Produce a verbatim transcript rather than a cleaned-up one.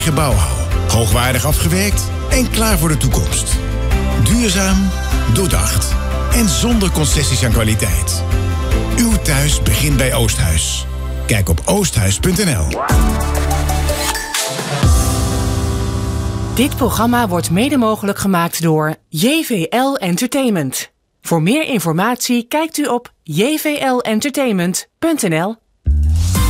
Gebouwhal. Hoogwaardig afgewerkt en klaar voor de toekomst. Duurzaam, doordacht en zonder concessies aan kwaliteit. Uw thuis begint bij Oosthuis. Kijk op oosthuis punt n l. Dit programma wordt mede mogelijk gemaakt door J V L Entertainment. Voor meer informatie kijkt u op j v l entertainment punt n l.